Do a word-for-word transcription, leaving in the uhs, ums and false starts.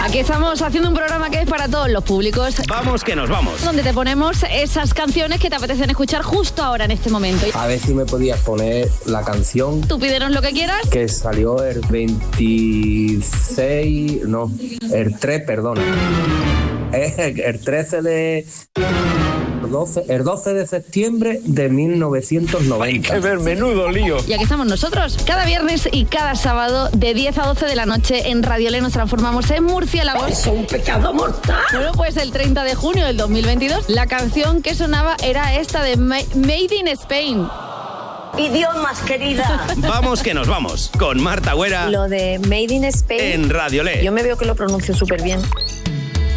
Aquí estamos haciendo un programa que es para todos los públicos. Vamos que nos vamos. Donde te ponemos esas canciones que te apetecen escuchar justo ahora en este momento. A ver si me podías poner la canción. Tú pídenos lo que quieras. Que salió el veintiséis, no, el tres, perdona. El, el trece de... doce, el doce de septiembre de mil novecientos noventa. Hay que ver, menudo lío. Y aquí estamos nosotros, cada viernes y cada sábado de diez a doce de la noche en Radio L nos transformamos en murciélagos. ¡Es un pecado mortal! Bueno, pues el treinta de junio del dos mil veintidós, la canción que sonaba era esta de Made in Spain. Idiomas, querida. Vamos que nos vamos con Marta Güera. Lo de Made in Spain. En Radio L. Yo me veo que lo pronuncio súper bien.